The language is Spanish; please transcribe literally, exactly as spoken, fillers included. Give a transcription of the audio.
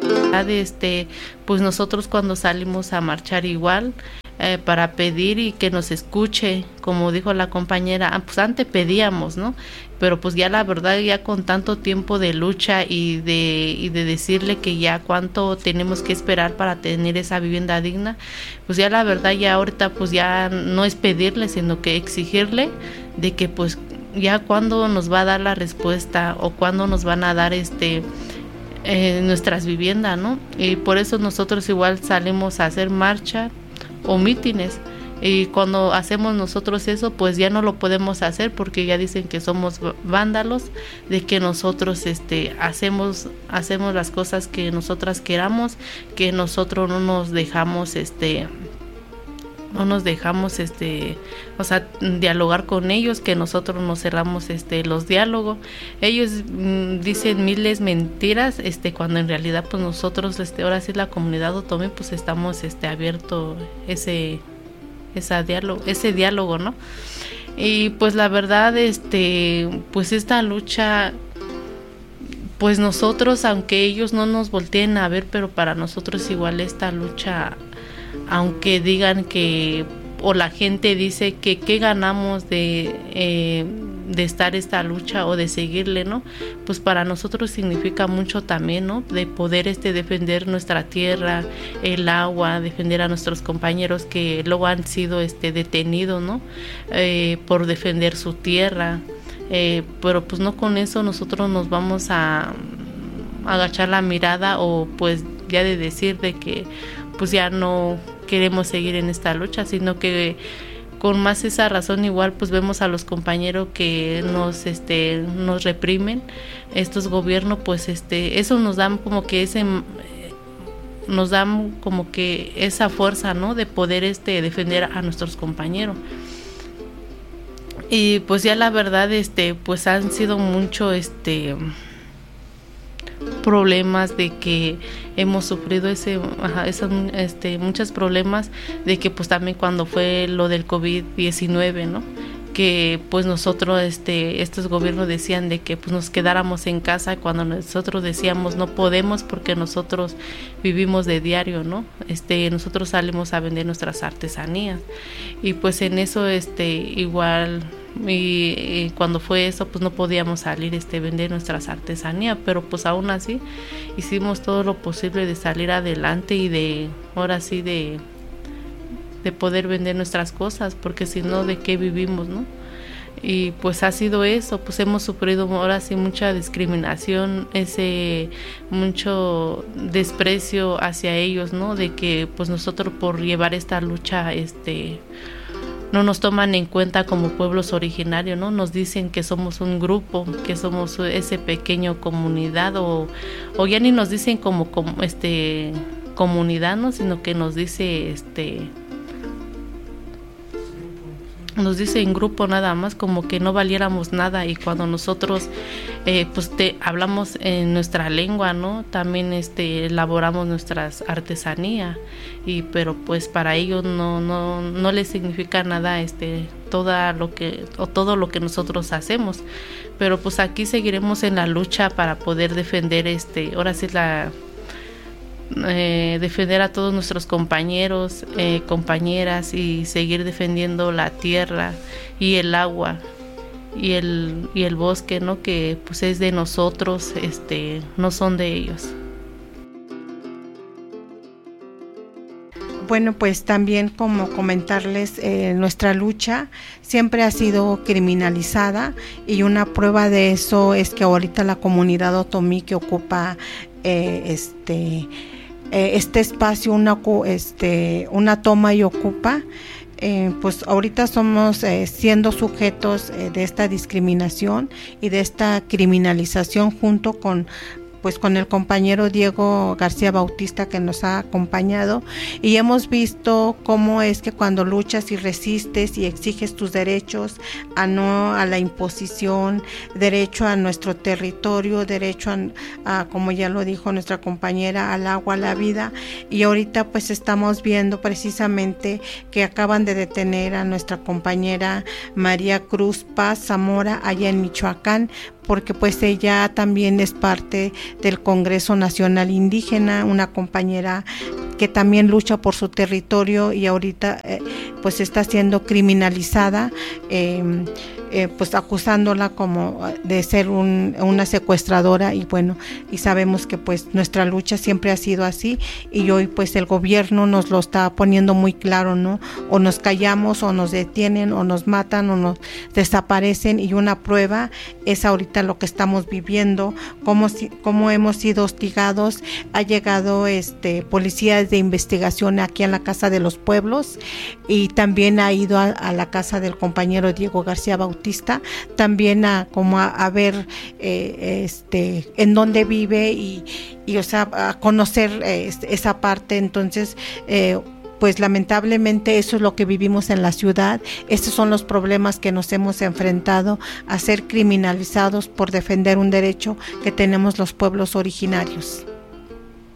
Este, pues nosotros cuando salimos a marchar igual, eh, para pedir y que nos escuche, como dijo la compañera, pues antes pedíamos, ¿no? Pero pues ya la verdad, ya con tanto tiempo de lucha y de, y de decirle que ya cuánto tenemos que esperar para tener esa vivienda digna, pues ya la verdad ya ahorita pues ya no es pedirle, sino que exigirle de que pues ya cuándo nos va a dar la respuesta o cuándo nos van a dar este eh, nuestras viviendas, ¿no? Y por eso nosotros igual salimos a hacer marcha o mítines, y cuando hacemos nosotros eso pues ya no lo podemos hacer porque ya dicen que somos vándalos, de que nosotros este hacemos hacemos las cosas que nosotras queramos, que nosotros no nos dejamos este no nos dejamos este o sea dialogar con ellos, que nosotros nos cerramos este los diálogos. Ellos mmm, dicen miles mentiras este cuando en realidad pues nosotros este ahora sí la comunidad otomí pues estamos este abierto ese ese diálogo ese diálogo no y pues la verdad este pues esta lucha, pues nosotros, aunque ellos no nos volteen a ver, pero para nosotros igual esta lucha, aunque digan que, o la gente dice que qué ganamos de, eh, de estar esta lucha o de seguirle, ¿no? Pues para nosotros significa mucho también, ¿no? De poder este defender nuestra tierra, el agua, defender a nuestros compañeros que luego han sido este detenidos, ¿no? Eh, por defender su tierra. Eh, pero pues no con eso nosotros nos vamos a, a agachar la mirada o pues ya de decir de que pues ya no queremos seguir en esta lucha, sino que con más esa razón igual pues vemos a los compañeros que nos este nos reprimen estos gobiernos, pues este eso nos dan como que ese nos dan como que esa fuerza, ¿no? De poder este defender a nuestros compañeros. Y pues ya la verdad este pues han sido mucho este problemas de que hemos sufrido ese, ajá, esos, este, muchos problemas de que pues también cuando fue lo del COVID diecinueve, ¿no? Que pues nosotros, este, estos gobiernos decían de que pues nos quedáramos en casa cuando nosotros decíamos no podemos porque nosotros vivimos de diario, ¿no? Este, nosotros salimos a vender nuestras artesanías y pues en eso este igual y, y cuando fue eso pues no podíamos salir este vender nuestras artesanías, pero pues aún así hicimos todo lo posible de salir adelante y de ahora sí de de poder vender nuestras cosas, porque si no, ¿de qué vivimos, no? Y pues ha sido eso, pues hemos sufrido ahora sí mucha discriminación, ese mucho desprecio hacia ellos, ¿no? De que pues nosotros por llevar esta lucha, este, no nos toman en cuenta como pueblos originarios, ¿no? Nos dicen que somos un grupo, que somos ese pequeño comunidad, o, o ya ni nos dicen como, como este comunidad, ¿no? Sino que nos dice este nos dice en grupo nada más, como que no valiéramos nada, y cuando nosotros eh, pues te hablamos en nuestra lengua, ¿no? También este elaboramos nuestras artesanías, y pero pues para ellos no no no les significa nada este toda lo que o todo lo que nosotros hacemos, pero pues aquí seguiremos en la lucha para poder defender este ahora sí la Eh, defender a todos nuestros compañeros, eh, compañeras, y seguir defendiendo la tierra y el agua y el y el bosque, ¿no? Que pues es de nosotros, este, no son de ellos. Bueno, pues también como comentarles, eh, nuestra lucha siempre ha sido criminalizada, y una prueba de eso es que ahorita la comunidad otomí que ocupa eh, este este espacio, una, este, una toma y ocupa, eh, pues ahorita somos eh, siendo sujetos eh, de esta discriminación y de esta criminalización, junto con pues con el compañero Diego García Bautista, que nos ha acompañado, y hemos visto cómo es que cuando luchas y resistes y exiges tus derechos, a no a la imposición, derecho a nuestro territorio, derecho a, a, como ya lo dijo nuestra compañera, al agua, a la vida, y ahorita pues estamos viendo precisamente que acaban de detener a nuestra compañera María Cruz Paz Zamora allá en Michoacán, porque pues ella también es parte del Congreso Nacional Indígena, una compañera que también lucha por su territorio y ahorita eh, pues está siendo criminalizada, eh, eh, pues acusándola como de ser un, una secuestradora, y bueno, y sabemos que pues nuestra lucha siempre ha sido así, y hoy pues el gobierno nos lo está poniendo muy claro, ¿no? O nos callamos, o nos detienen, o nos matan, o nos desaparecen, y una prueba es ahorita lo que estamos viviendo, cómo, cómo hemos sido hostigados. Ha llegado este policías de investigación aquí a la Casa de los Pueblos, y también ha ido a, a la casa del compañero Diego García Bautista, también a como a, a ver eh, este en dónde vive y, y o sea a conocer eh, esa parte. Entonces eh, pues lamentablemente eso es lo que vivimos en la ciudad. Estos son los problemas que nos hemos enfrentado, a ser criminalizados por defender un derecho que tenemos los pueblos originarios.